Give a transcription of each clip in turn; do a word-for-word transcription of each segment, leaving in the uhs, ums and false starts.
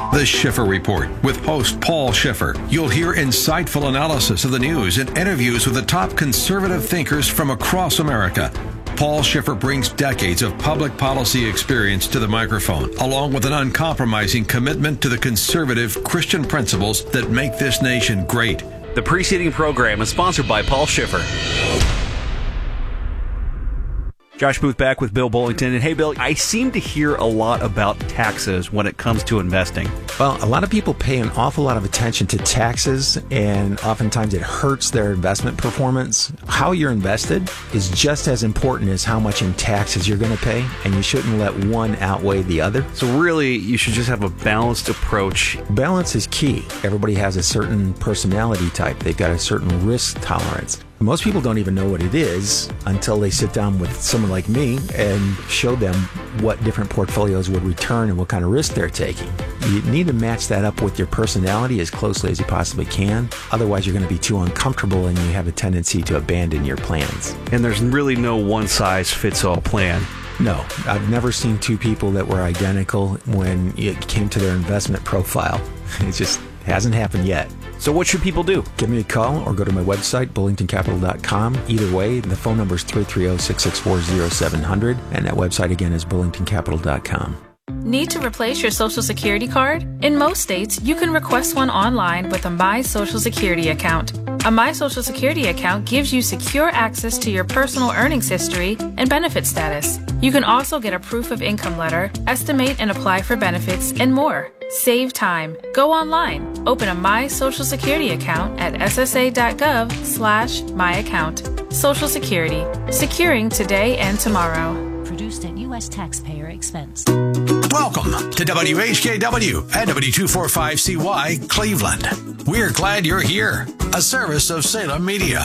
The Schiffer Report with host Paul Schiffer. You'll hear insightful analysis of the news and interviews with the top conservative thinkers from across America. Paul Schiffer brings decades of public policy experience to the microphone, along with an uncompromising commitment to the conservative Christian principles that make this nation great. The preceding program is sponsored by Paul Schiffer. Josh Booth back with Bill Bullington. And hey, Bill, I seem to hear a lot about taxes when it comes to investing. Well, a lot of people pay an awful lot of attention to taxes, and oftentimes it hurts their investment performance. How you're invested is just as important as how much in taxes you're going to pay, and you shouldn't let one outweigh the other. So really, you should just have a balanced approach. Balance is key. Everybody has a certain personality type. They've got a certain risk tolerance. Most people don't even know what it is until they sit down with someone like me and show them what different portfolios would return and what kind of risk they're taking. You need to match that up with your personality as closely as you possibly can. Otherwise, you're going to be too uncomfortable and you have a tendency to abandon your plans. And there's really no one-size-fits-all plan. No, I've never seen two people that were identical when it came to their investment profile. It just hasn't happened yet. So what should people do? Give me a call or go to my website, bullington capital dot com. Either way, the phone number is three three zero, six six four, zero seven zero zero, and that website again is bullington capital dot com. Need to replace your Social Security card? In most states, you can request one online with a My Social Security account. A My Social Security account gives you secure access to your personal earnings history and benefit status. You can also get a proof of income letter, estimate and apply for benefits, and more. Save time. Go online. Open a My Social Security account at ssa.gov slash my account. Social Security. Securing today and tomorrow. Produced at U S taxpayer expense. Welcome to W H K W and W two forty-five C Y Cleveland. We're glad you're here. A service of Salem Media.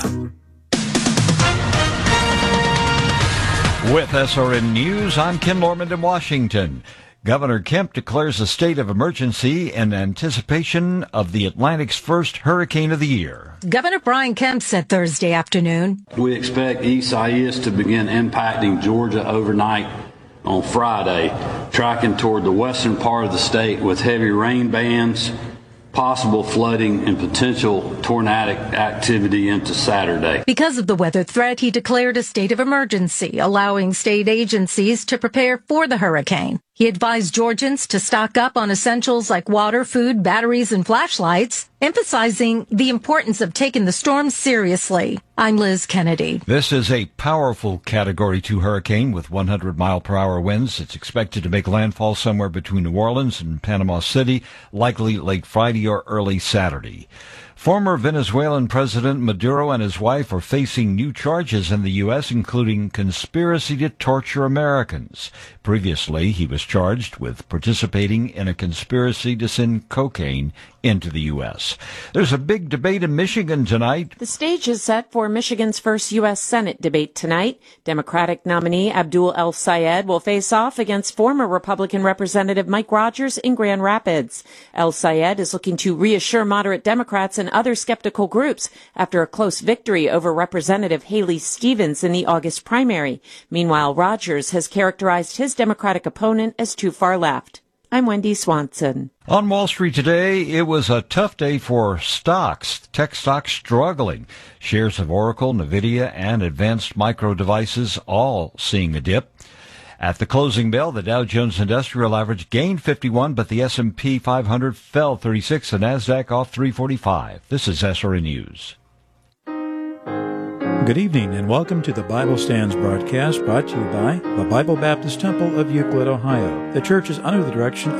With S R N News, I'm Ken Lorman in Washington. Governor Kemp declares a state of emergency in anticipation of the Atlantic's first hurricane of the year. Governor Brian Kemp said Thursday afternoon, We expect Isaias to begin impacting Georgia overnight on Friday, tracking toward the western part of the state with heavy rain bands, possible flooding, and potential tornadic activity into Saturday. Because of the weather threat, he declared a state of emergency, allowing state agencies to prepare for the hurricane. He advised Georgians to stock up on essentials like water, food, batteries, and flashlights, emphasizing the importance of taking the storm seriously. I'm Liz Kennedy. This is a powerful Category two hurricane with one hundred mile per hour winds. It's expected to make landfall somewhere between New Orleans and Panama City, likely late Friday or early Saturday. Former Venezuelan President Maduro and his wife are facing new charges in the U S, including conspiracy to torture Americans. Previously, he was charged with participating in a conspiracy to send cocaine into the U S. There's a big debate in Michigan tonight. The stage is set for Michigan's first U S Senate debate tonight. Democratic nominee Abdul El-Sayed will face off against former Republican Representative Mike Rogers in Grand Rapids. El-Sayed is looking to reassure moderate Democrats and other skeptical groups after a close victory over Representative Haley Stevens in the August primary. Meanwhile, Rogers has characterized his Democratic opponent as too far left. I'm Wendy Swanson. On Wall Street today, it was a tough day for stocks. Tech stocks struggling. Shares of Oracle, Nvidia, and Advanced Micro Devices all seeing a dip. At the closing bell, the Dow Jones Industrial Average gained fifty-one, but the S and P five hundred fell thirty-six, and NASDAQ off three forty-five. This is S R N News. Good evening and welcome to the Bible Stands broadcast brought to you by the Bible Baptist Temple of Euclid, Ohio. The church is under the direction